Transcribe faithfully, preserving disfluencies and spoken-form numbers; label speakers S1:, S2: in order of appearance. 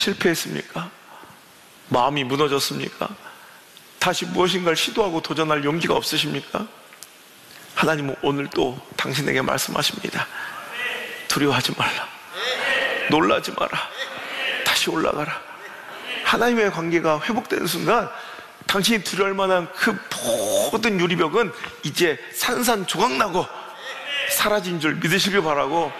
S1: 실패했습니까? 마음이 무너졌습니까? 다시 무엇인가를 시도하고 도전할 용기가 없으십니까? 하나님은 오늘 또 당신에게 말씀하십니다. 두려워하지 말라. 놀라지 마라. 다시 올라가라. 하나님의 관계가 회복되는 순간 당신이 두려울 만한 그 모든 유리벽은 이제 산산조각나고 사라진 줄 믿으시길 바라고